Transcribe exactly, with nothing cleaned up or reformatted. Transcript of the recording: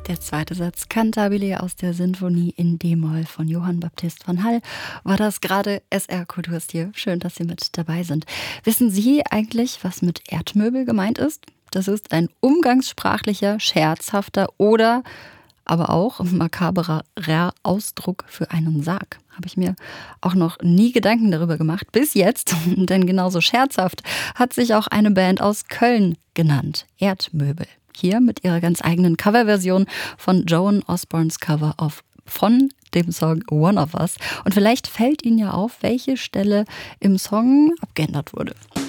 Der zweite Satz Cantabile aus der Sinfonie in D-Moll von Johann Baptist von Hall war das gerade. S R Kulturstil. Schön, dass Sie mit dabei sind. Wissen Sie eigentlich, was mit Erdmöbel gemeint ist? Das ist ein umgangssprachlicher, scherzhafter oder aber auch makaberer Ausdruck für einen Sarg. Habe ich mir auch noch nie Gedanken darüber gemacht. Bis jetzt, denn genauso scherzhaft hat sich auch eine Band aus Köln genannt. Erdmöbel. Hier mit ihrer ganz eigenen Coverversion von Joan Osbornes Cover of von dem Song One of Us. Und vielleicht fällt Ihnen ja auf, welche Stelle im Song abgeändert wurde.